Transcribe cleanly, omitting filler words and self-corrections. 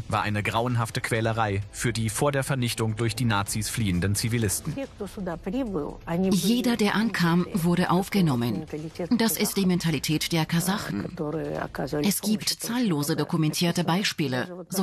war eine grauenhafte Quälerei für die vor der Vernichtung durch die Nazis fliehenden Zivilisten. Jeder, der ankam, wurde aufgenommen. Das ist die Mentalität der Kasachen. Es gibt zahllose dokumentierte Beispiele.